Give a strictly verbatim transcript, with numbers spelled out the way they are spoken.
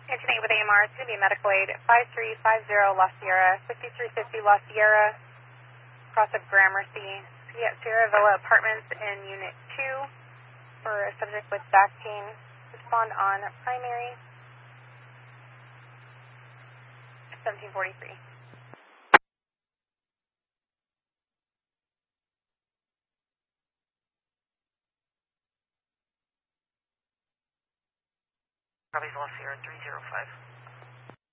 Anthony with A M R, it's going to be medical aid five three five zero La Sierra, fifty-three fifty La Sierra, cross of Gramercy, Sierra Villa Apartments in Unit two for a subject with back pain. Respond on primary seventeen forty-three. Probably La Sierra three zero five.